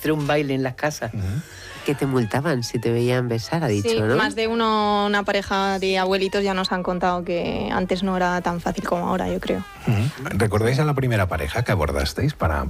hacer un baile en las casas. Que te multaban si te veían besar, ha dicho, Sí, ¿no? más de una pareja de abuelitos ya nos han contado que antes no era tan fácil como ahora, yo creo. ¿Recordáis a la primera pareja que abordasteis para